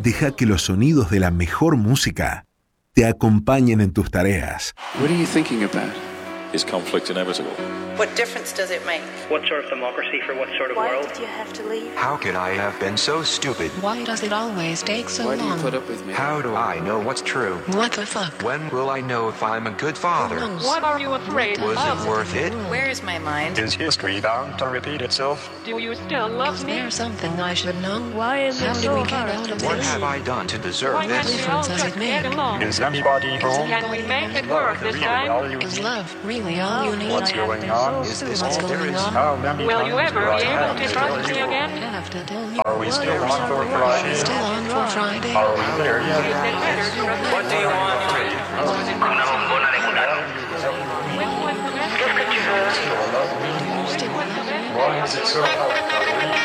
Deja que los sonidos de la mejor música te acompañen en tus tareas. What are you thinking about? Is conflict inevitable? What difference does it make? What sort of democracy for what sort of world? Why did you have to leave? How could I have been so stupid? Why does it always take so Why long? do you put up with me? How do I know what's true? What the fuck? When will I know if I'm a good father? Who knows? What are you afraid Was of? it worth it? Where is my mind? Is history bound to repeat itself? Do you still love Is me? there something I should know? Why is How it do so we get hard out to of What this? have I done to deserve Why can't this? we all difference does just it get make? along? Is anybody home? Can we make it work this time? Is love really all you need? What's going on? Is this What's all there going is? on? How many Will you times ever do I be able have to to trust tell me you? again? Have to tell you. Are we still on for Friday? Still on for Friday? Are we there Is yet? it better to trust What do you want from me? Una bombona de culano. When was the rest of the Still love me? Why is it so hard?